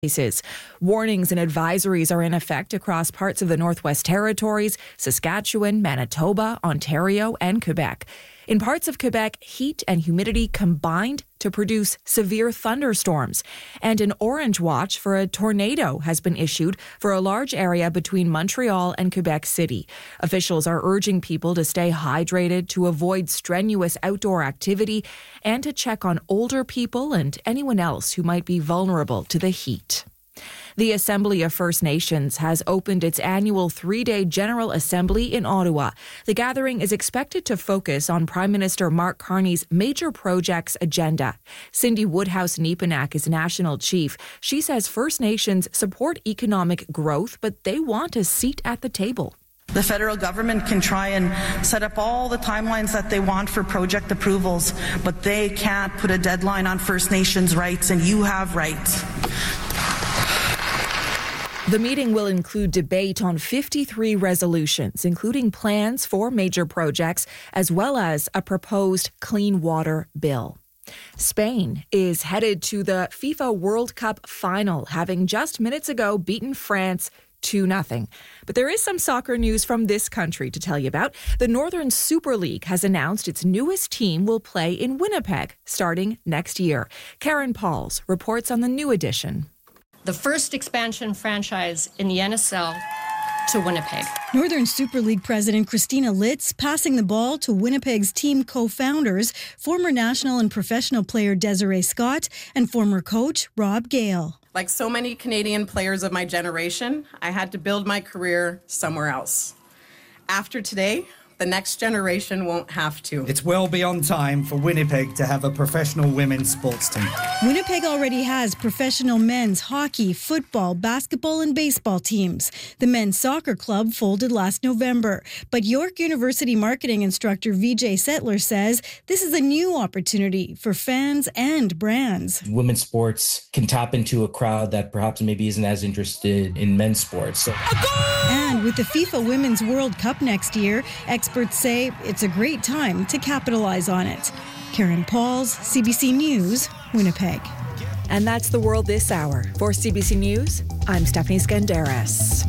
cases. Warnings and advisories are in effect across parts of the Northwest Territories, Saskatchewan, Manitoba, Ontario, and Quebec. In parts of Quebec, heat and humidity combined to produce severe thunderstorms. And an orange watch for a tornado has been issued for a large area between Montreal and Quebec City. Officials are urging people to stay hydrated, to avoid strenuous outdoor activity, and to check on older people and anyone else who might be vulnerable to the heat. The Assembly of First Nations has opened its annual 3-day General Assembly in Ottawa. The gathering is expected to focus on Prime Minister Mark Carney's major projects agenda. Cindy Woodhouse-Nepenak is National Chief. She says First Nations support economic growth, but they want a seat at the table. The federal government can try and set up all the timelines that they want for project approvals, but they can't put a deadline on First Nations rights, and you have rights. The meeting will include debate on 53 resolutions, including plans for major projects, as well as a proposed clean water bill. Spain is headed to the FIFA World Cup final, having just minutes ago beaten France 2-0. But there is some soccer news from this country to tell you about. The Northern Super League has announced its newest team will play in Winnipeg starting next year. Karen Pauls reports on the new edition. The first expansion franchise in the NSL to Winnipeg. Northern Super League President Christina Litz passing the ball to Winnipeg's team co-founders, former national and professional player Desiree Scott and former coach Rob Gale. Like so many Canadian players of my generation, I had to build my career somewhere else. After today, the next generation won't have to. It's well beyond time for Winnipeg to have a professional women's sports team. Winnipeg already has professional men's hockey, football, basketball, and baseball teams. The men's soccer club folded last November. But York University marketing instructor Vijay Settler says this is a new opportunity for fans and brands. Women's sports can tap into a crowd that perhaps maybe isn't as interested in men's sports. And with the FIFA Women's World Cup next year, experts say it's a great time to capitalize on it. Karen Pauls, CBC News, Winnipeg. And that's the world this hour. For CBC News, I'm Stephanie Skandaris.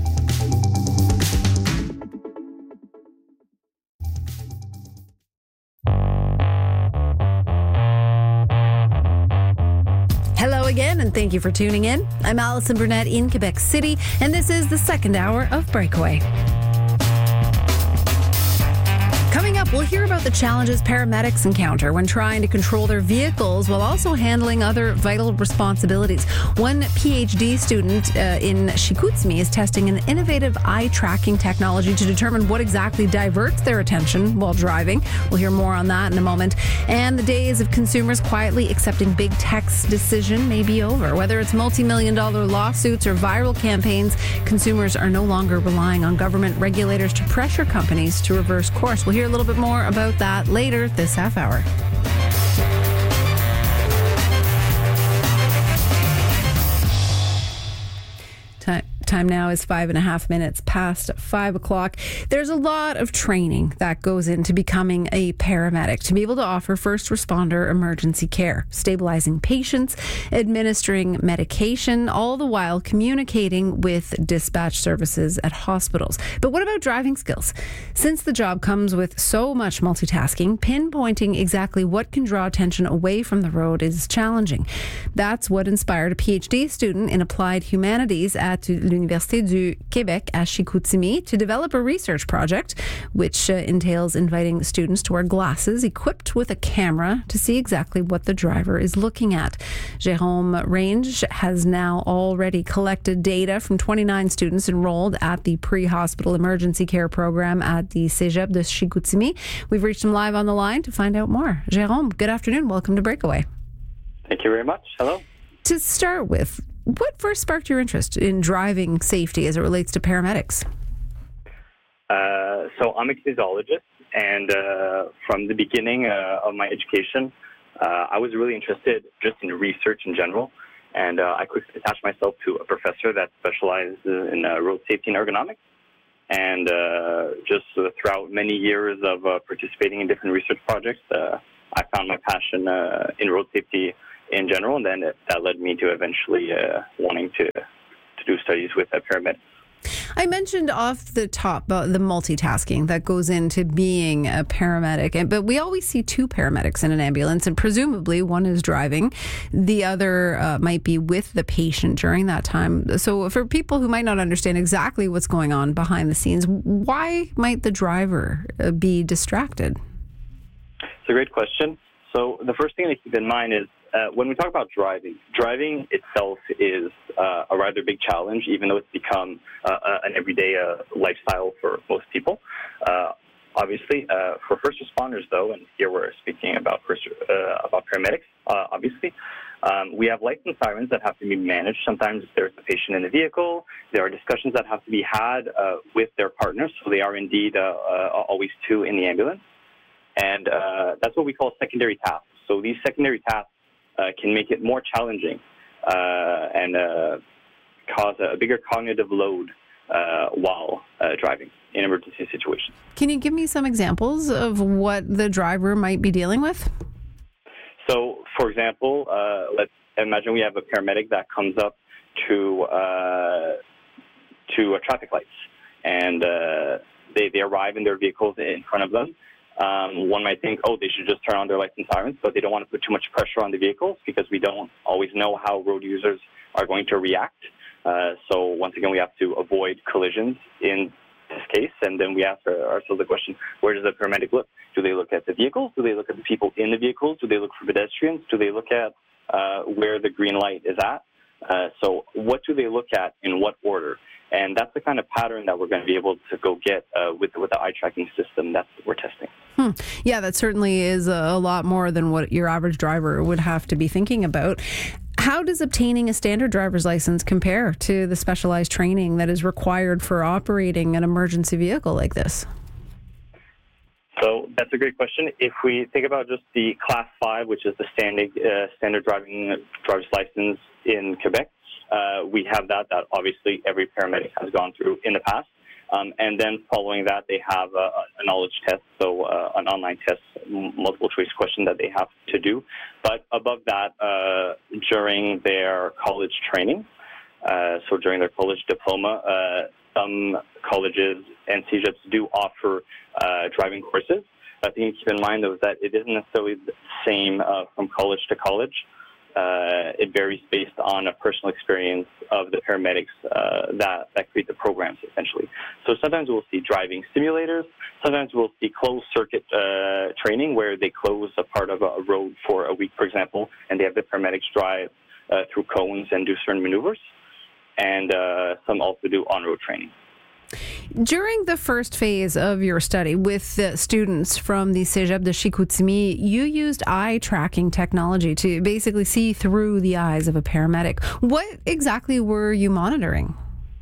Hello again, and thank you for tuning in. I'm Alison Burnett in Quebec City, and this is the second hour of Breakaway. Coming up, we'll hear about the challenges paramedics encounter when trying to control their vehicles while also handling other vital responsibilities. One PhD student in Chicoutimi is testing an innovative eye tracking technology to determine what exactly diverts their attention while driving. We'll hear more on that in a moment. And the days of consumers quietly accepting big tech's decision may be over. Whether it's multi-million-dollar lawsuits or viral campaigns, consumers are no longer relying on government regulators to pressure companies to reverse course. We'll hear a little bit more about that later this half hour. Time now is 5.5 minutes past 5 o'clock. There's a lot of training that goes into becoming a paramedic to be able to offer first responder emergency care, stabilizing patients, administering medication, all the while communicating with dispatch services at hospitals. But what about driving skills? Since the job comes with so much multitasking, pinpointing exactly what can draw attention away from the road is challenging. That's what inspired a PhD student in applied humanities at l'Université du Québec à Chicoutimi to develop a research project which entails inviting students to wear glasses equipped with a camera to see exactly what the driver is looking at. Jérôme Range has now already collected data from 29 students enrolled at the pre-hospital emergency care program at the Cégep de Chicoutimi. We've reached him live on the line to find out more. Jérôme, good afternoon. Welcome to Breakaway. Thank you very much. Hello. To start with, what first sparked your interest in driving safety as it relates to paramedics? So I'm a kinesiologist, and from the beginning of my education, I was really interested just in research in general, and I quickly attached myself to a professor that specializes in road safety and ergonomics. And just throughout many years of participating in different research projects, I found my passion in road safety in general, and then that led me to eventually wanting to do studies with a paramedic. I mentioned off the top the multitasking that goes into being a paramedic, but we always see two paramedics in an ambulance, and presumably one is driving, the other might be with the patient during that time. So for people who might not understand exactly what's going on behind the scenes, why might the driver be distracted? It's a great question. So the first thing to keep in mind is when we talk about driving itself is a rather big challenge, even though it's become an everyday lifestyle for most people. Obviously, for first responders, though, and here we're speaking about paramedics, obviously, we have lights and sirens that have to be managed. Sometimes there's a patient in the vehicle. There are discussions that have to be had with their partners, so they are indeed always two in the ambulance. And that's what we call secondary tasks. So these secondary tasks can make it more challenging and cause a bigger cognitive load while driving in emergency situations. Can you give me some examples of what the driver might be dealing with? So, for example, let's imagine we have a paramedic that comes up to traffic lights, and they arrive in their vehicles in front of them. One might think, they should just turn on their lights and sirens, but they don't want to put too much pressure on the vehicles because we don't always know how road users are going to react. So once again, we have to avoid collisions in this case, and then we ask ourselves the question, where does the paramedic look? Do they look at the vehicles? Do they look at the people in the vehicles? Do they look for pedestrians? Do they look at where the green light is at? So what do they look at in what order? And that's the kind of pattern that we're going to be able to go get with the eye tracking system that we're testing. Yeah, that certainly is a lot more than what your average driver would have to be thinking about. How does obtaining a standard driver's license compare to the specialized training that is required for operating an emergency vehicle like this? So that's a great question. If we think about just the Class 5, which is the standard driver's license in Quebec, we have that obviously every paramedic has gone through in the past. And then following that, they have a knowledge test, so an online test, multiple choice question that they have to do. But above that, during their college training, so during their college diploma, some colleges and CEGEPs do offer driving courses. I think keep in mind, though, that it isn't necessarily the same from college to college. It varies based on a personal experience of the paramedics that create the programs, essentially. So sometimes we'll see driving simulators. Sometimes we'll see closed circuit training where they close a part of a road for a week, for example, and they have the paramedics drive through cones and do certain maneuvers. And some also do on-road training. During the first phase of your study with the students from the Cégep de Chicoutimi, you used eye tracking technology to basically see through the eyes of a paramedic. What exactly were you monitoring?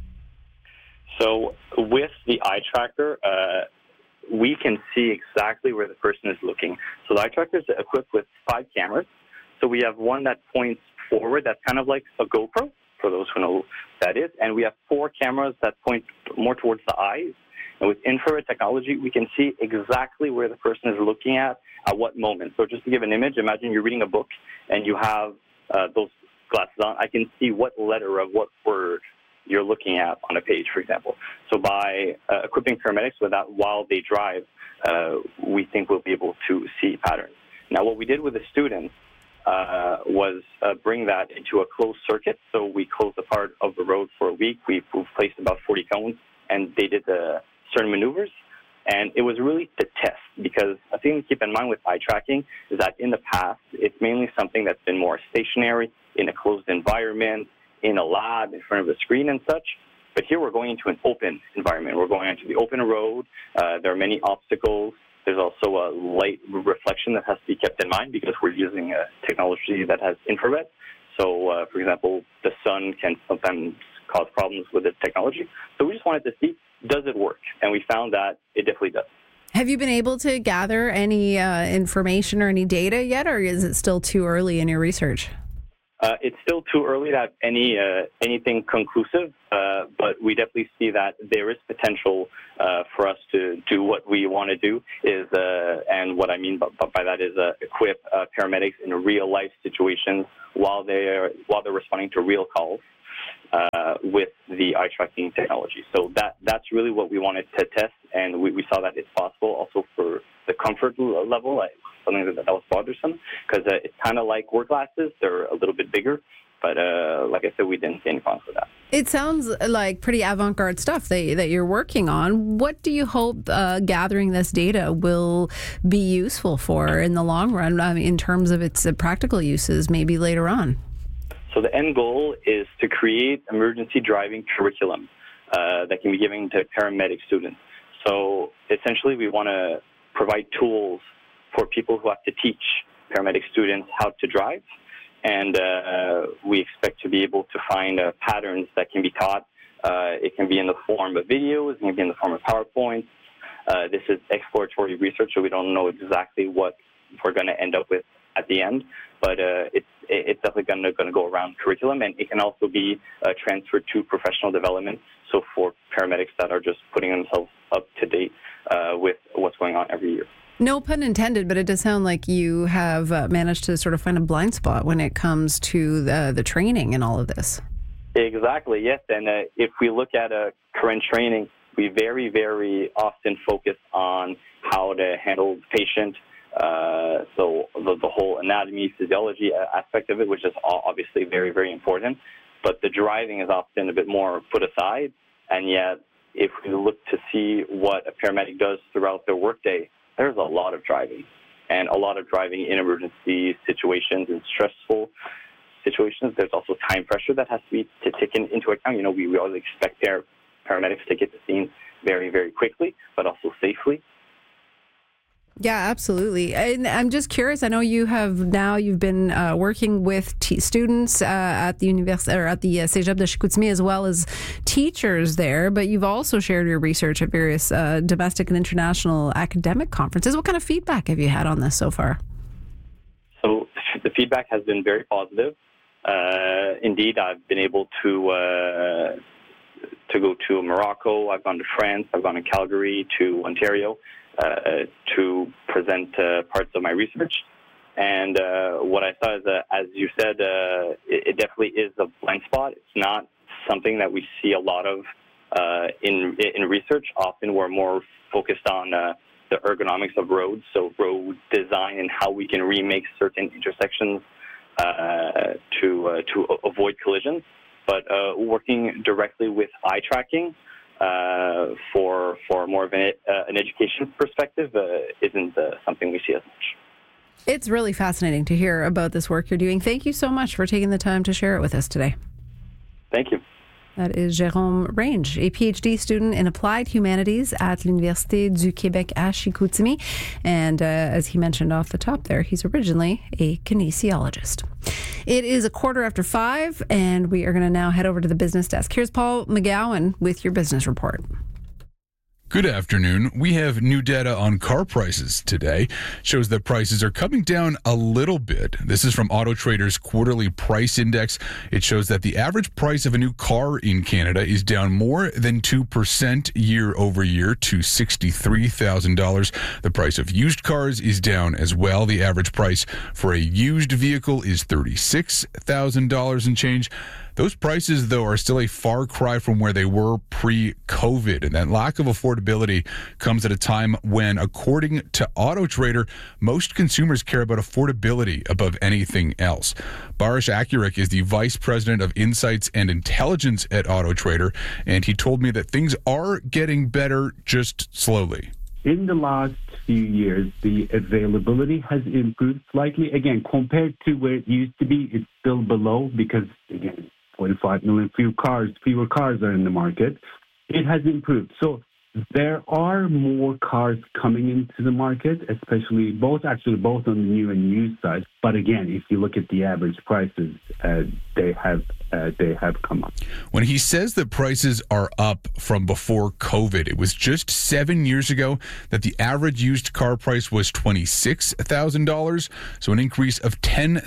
So with the eye tracker, we can see exactly where the person is looking. So the eye tracker is equipped with 5 cameras. So we have one that points forward, that's kind of like a GoPro, for those who know what that is. And we have 4 cameras that point more towards the eyes. And with infrared technology, we can see exactly where the person is looking at what moment. So just to give an image, imagine you're reading a book and you have those glasses on. I can see what letter of what word you're looking at on a page, for example. So by equipping paramedics with that while they drive, we think we'll be able to see patterns. Now, what we did with the students was bring that into a closed circuit. So we closed a part of the road for a week. We placed about 40 cones, and they did certain maneuvers. And it was really to test, because a thing to keep in mind with eye tracking is that in the past, it's mainly something that's been more stationary, in a closed environment, in a lab, in front of a screen and such. But here we're going into an open environment. We're going into the open road. There are many obstacles. There's also a light reflection that has to be kept in mind because we're using a technology that has infrared. So, for example, the sun can sometimes cause problems with this technology. So we just wanted to see, does it work? And we found that it definitely does. Have you been able to gather any information or any data yet, or is it still too early in your research? It's still too early to have anything conclusive, but we definitely see that there is potential for us to do what we want to do. And what I mean by that is equip paramedics in real life situations while they're responding to real calls with the eye tracking technology. So that's really what we wanted to test, and we saw that it's possible. Also for the comfort level, something that was bothersome, because it's kind of like work glasses. They're a little bit bigger, but like I said, we didn't see any problems with that. It sounds like pretty avant-garde stuff that you're working on. What do you hope gathering this data will be useful for in the long run, in terms of its practical uses, maybe later on? So the end goal is to create emergency driving curriculum that can be given to paramedic students. So essentially, we want to provide tools for people who have to teach paramedic students how to drive. And we expect to be able to find patterns that can be taught. It can be in the form of videos, it can be in the form of PowerPoints. This is exploratory research, so we don't know exactly what we're going to end up with at the end. But it's definitely going to go around curriculum, and it can also be transferred to professional development. So for paramedics that are just putting themselves up to date with what's going on every year. No pun intended, but it does sound like you have managed to sort of find a blind spot when it comes to the training and all of this. Exactly, yes. And if we look at current training, we very, very often focus on how to handle the patient. So the whole anatomy, physiology aspect of it, which is obviously very, very important. But the driving is often a bit more put aside. And yet, if we look to see what a paramedic does throughout their workday, there's a lot of driving, and a lot of driving in emergency situations and stressful situations. There's also time pressure that has to be taken into account. You know, we always expect paramedics to get to the scene very, very quickly, but also safely. Yeah, absolutely. And I'm just curious. I know you've been working with students at the university or at the Cégep de Chicoutimi, as well as teachers there. But you've also shared your research at various domestic and international academic conferences. What kind of feedback have you had on this so far? So the feedback has been very positive. Indeed, I've been able to go to Morocco. I've gone to France. I've gone to Calgary, to Ontario. To present parts of my research. And what I saw is, as you said, it definitely is a blind spot. It's not something that we see a lot of in research. Often we're more focused on the ergonomics of roads, so road design and how we can remake certain intersections to avoid collisions. But working directly with eye tracking, for more of an education perspective isn't something we see as much. It's really fascinating to hear about this work you're doing. Thank you so much for taking the time to share it with us today. Thank you. That is Jérôme Range, a PhD student in applied humanities at l'Université du Québec à Chicoutimi. And as he mentioned off the top there, he's originally a kinesiologist. It is 5:15, and we are going to now head over to the business desk. Here's Paul McGowan with your business report. Good afternoon. We have new data on car prices today. Shows that prices are coming down a little bit. This is from Auto Trader's quarterly price index. It shows that the average price of a new car in Canada is down more than 2% year over year to $63,000. The price of used cars is down as well. The average price for a used vehicle is $36,000 and change. Those prices, though, are still a far cry from where they were pre-COVID. And that lack of affordability comes at a time when, according to Auto Trader, most consumers care about affordability above anything else. Barish Akurik is the Vice President of Insights and Intelligence at Auto Trader, and he told me that things are getting better, just slowly. In the last few years, the availability has improved slightly. Again, compared to where it used to be, it's still below because, again, 45 million fewer cars are in the market. It has improved. So There are more cars coming into the market, especially both on the new and used side. But again, if you look at the average prices, they have come up. When he says that prices are up from before COVID, it was just 7 years ago that the average used car price was $26,000, so an increase of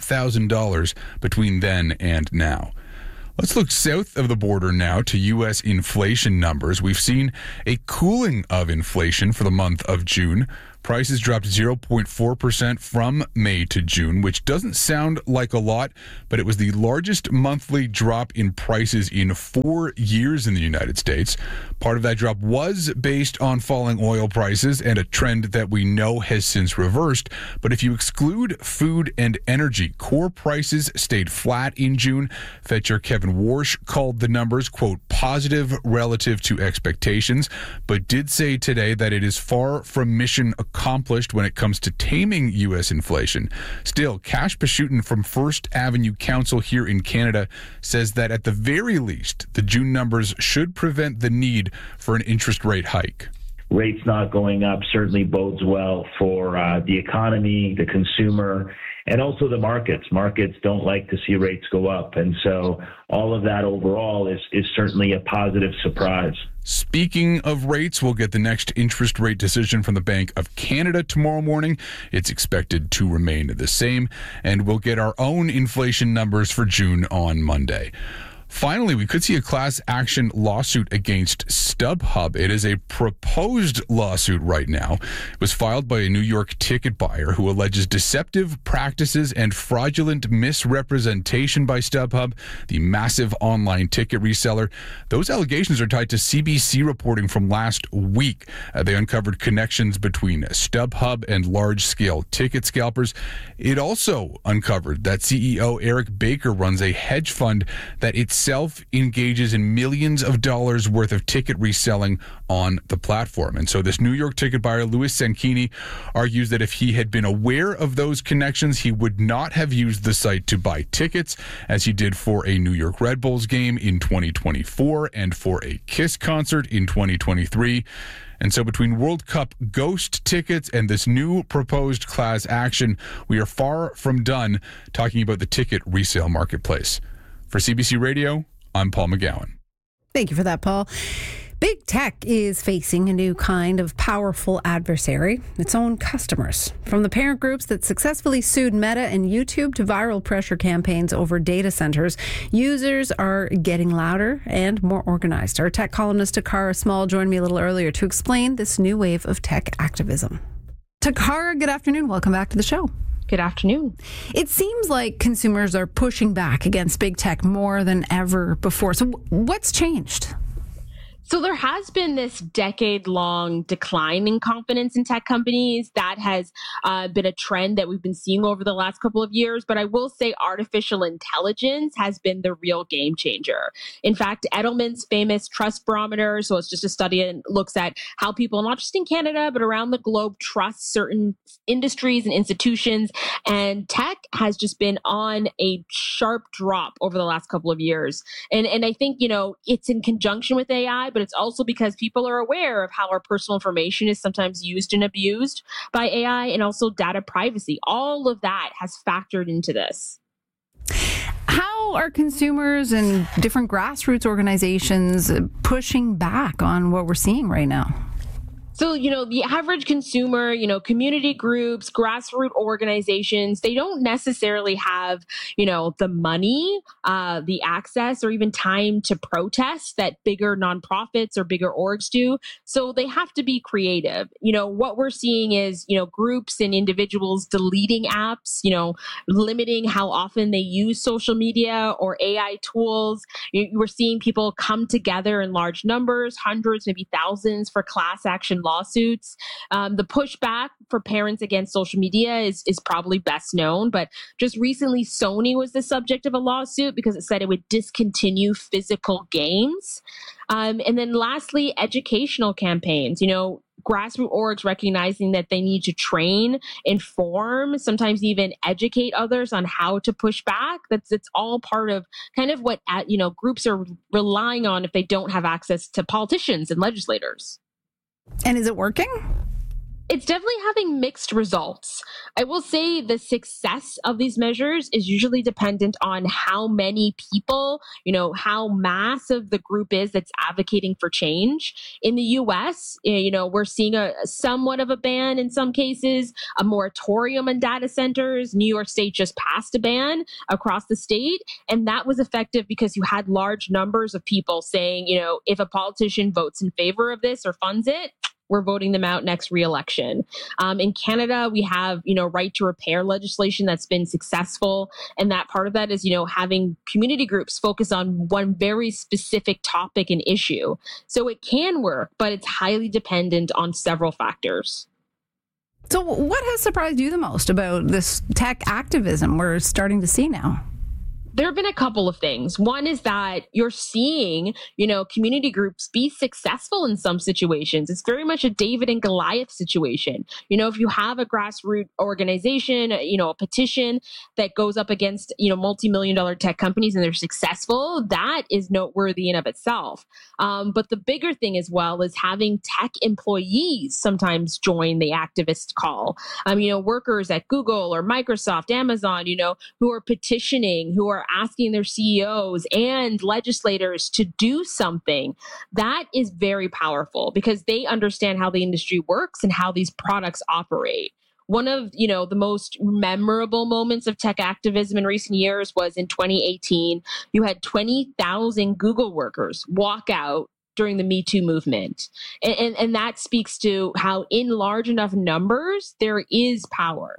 $10,000 between then and now. Let's look south of the border now to U.S. inflation numbers. We've seen a cooling of inflation for the month of June. Prices dropped 0.4% from May to June, which doesn't sound like a lot, but it was the largest monthly drop in prices in 4 years in the United States. Part of that drop was based on falling oil prices and a trend that we know has since reversed. But if you exclude food and energy, core prices stayed flat in June. Fed Chair Kevin Warsh called the numbers, quote, positive relative to expectations, but did say today that it is far from mission accomplished when it comes to taming U.S. inflation. Still, Kash Pashutin from First Avenue Council here in Canada says that at the very least, the June numbers should prevent the need for an interest rate hike. Rates not going up certainly bodes well for the economy, the consumer, and also the markets. Markets don't like to see rates go up. And so all of that overall is certainly a positive surprise. Speaking of rates, we'll get the next interest rate decision from the Bank of Canada tomorrow morning. It's expected to remain the same, and we'll get our own inflation numbers for June on Monday. Finally, we could see a class action lawsuit against StubHub. It is a proposed lawsuit right now. It was filed by a New York ticket buyer who alleges deceptive practices and fraudulent misrepresentation by StubHub, the massive online ticket reseller. Those allegations are tied to CBC reporting from last week. They uncovered connections between StubHub and large-scale ticket scalpers. It also uncovered that CEO Eric Baker runs a hedge fund that itself engages in millions of dollars worth of ticket reselling on the platform. And so this New York ticket buyer, Louis Sanchini, argues that if he had been aware of those connections, he would not have used the site to buy tickets, as he did for a New York Red Bulls game in 2024 and for a Kiss concert in 2023. And so between World Cup ghost tickets and this new proposed class action, we are far from done talking about the ticket resale marketplace. For CBC Radio, I'm Paul McGowan. Thank you for that, Paul. Big tech is facing a new kind of powerful adversary, its own customers. From the parent groups that successfully sued Meta and YouTube to viral pressure campaigns over data centers, users are getting louder and more organized. Our tech columnist Takara Small joined me a little earlier to explain this new wave of tech activism. Takara, good afternoon. Welcome back to the show. Good afternoon. It seems like consumers are pushing back against big tech more than ever before. So what's changed? So there has been this decade-long decline in confidence in tech companies. That has been a trend that we've been seeing over the last couple of years. But I will say artificial intelligence has been the real game changer. In fact, Edelman's famous trust barometer, so it's just a study that looks at how people, not just in Canada, but around the globe, trust certain industries and institutions. And tech has just been on a sharp drop over the last couple of years. And I think, it's in conjunction with AI, but it's also because people are aware of how our personal information is sometimes used and abused by AI, and also data privacy. All of that has factored into this. How are consumers and different grassroots organizations pushing back on what we're seeing right now? So, the average consumer, community groups, grassroots organizations, they don't necessarily have, the money, the access, or even time to protest that bigger nonprofits or bigger orgs do. So they have to be creative. What we're seeing is, groups and individuals deleting apps, limiting how often they use social media or AI tools. We're seeing people come together in large numbers, hundreds, maybe thousands, for class action lawsuits. The pushback for parents against social media is probably best known, but just recently Sony was the subject of a lawsuit because it said it would discontinue physical games. And then lastly, educational campaigns. Grassroots orgs recognizing that they need to train, inform, sometimes even educate others on how to push back. It's all part of kind of what groups are relying on if they don't have access to politicians and legislators. And is it working? It's definitely having mixed results. I will say the success of these measures is usually dependent on how many people, how massive the group is that's advocating for change. In the US, we're seeing somewhat of a ban in some cases, a moratorium on data centers. New York State just passed a ban across the state. And that was effective because you had large numbers of people saying, if a politician votes in favor of this or funds it, we're voting them out next re-election. In Canada, we have, right to repair legislation that's been successful. And that part of that is, having community groups focus on one very specific topic and issue. So it can work, but it's highly dependent on several factors. So what has surprised you the most about this tech activism we're starting to see now? There have been a couple of things. One is that you're seeing, community groups be successful in some situations. It's very much a David and Goliath situation. If you have a grassroots organization, a petition that goes up against, multi-million-dollar tech companies and they're successful, that is noteworthy in of itself. But the bigger thing as well is having tech employees sometimes join the activist call. Workers at Google or Microsoft, Amazon, who are petitioning, who are asking their CEOs and legislators to do something. That is very powerful because they understand how the industry works and how these products operate. One of, the most memorable moments of tech activism in recent years was in 2018. You had 20,000 Google workers walk out during the Me Too movement. And that speaks to how in large enough numbers, there is power.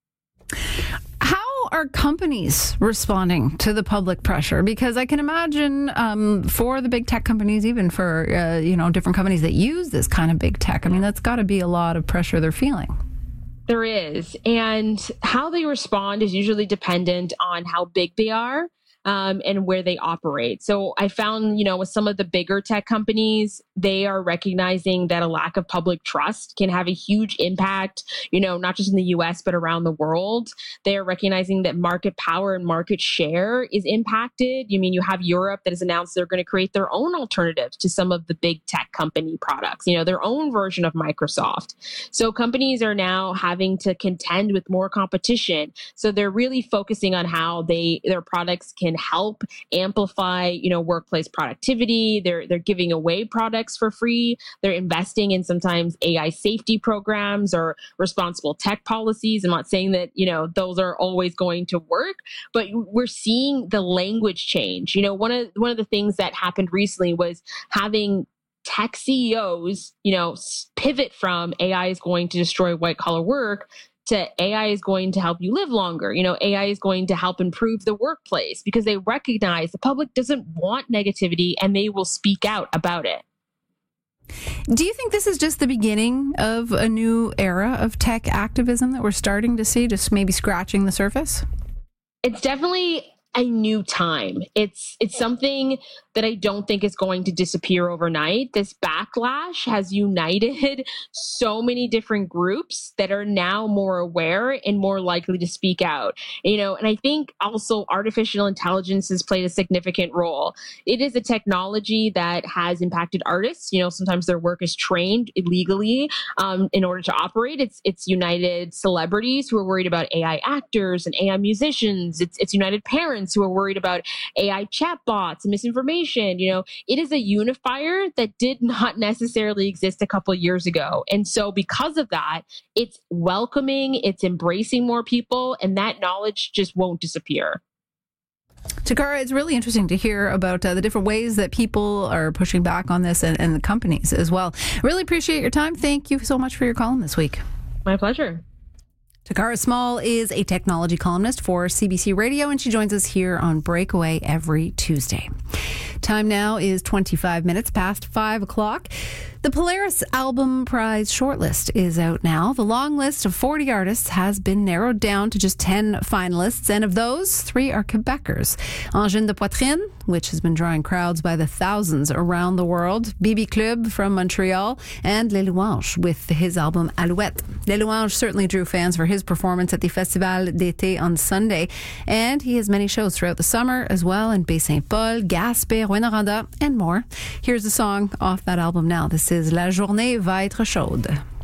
How are companies responding to the public pressure? Because I can imagine for the big tech companies, even for, different companies that use this kind of big tech, that's got to be a lot of pressure they're feeling. There is. And how they respond is usually dependent on how big they are. And where they operate. So I found, with some of the bigger tech companies, they are recognizing that a lack of public trust can have a huge impact, not just in the US, but around the world. They are recognizing that market power and market share is impacted. You have Europe that has announced they're going to create their own alternatives to some of the big tech company products, their own version of Microsoft. So companies are now having to contend with more competition. So they're really focusing on how their products can help amplify, workplace productivity. They're giving away products for free. They're investing in sometimes AI safety programs or responsible tech policies. I'm not saying that, those are always going to work, but we're seeing the language change. One of the things that happened recently was having tech CEOs, pivot from AI is going to destroy white collar work to AI is going to help you live longer. AI is going to help improve the workplace because they recognize the public doesn't want negativity and they will speak out about it. Do you think this is just the beginning of a new era of tech activism that we're starting to see, just maybe scratching the surface? It's definitely a new time. It's something that I don't think is going to disappear overnight. This backlash has united so many different groups that are now more aware and more likely to speak out. And I think also artificial intelligence has played a significant role. It is a technology that has impacted artists. Sometimes their work is trained illegally in order to operate. It's united celebrities who are worried about AI actors and AI musicians. It's united parents who are worried about AI chatbots and misinformation. It is a unifier that did not necessarily exist a couple of years ago. And so because of that, it's welcoming, it's embracing more people, and that knowledge just won't disappear. Takara, it's really interesting to hear about the different ways that people are pushing back on this and the companies as well. Really appreciate your time. Thank you so much for your column this week. My pleasure. Takara Small is a technology columnist for CBC Radio, and she joins us here on Breakaway every Tuesday. Time now is 25 minutes past 5 o'clock. The Polaris Album Prize shortlist is out now. The long list of 40 artists has been narrowed down to just 10 finalists, and of those, 3 are Quebecers. Angine de Poitrine, which has been drawing crowds by the thousands around the world, Bibi Club from Montreal, and Les Louanges with his album Alouette. Les Louanges certainly drew fans for his performance at the Festival d'été on Sunday, and he has many shows throughout the summer as well in Baie-Saint-Paul, Gaspé, Rouyn-Noranda, and more. Here's a song off that album now. This is Services. La journée va être chaude.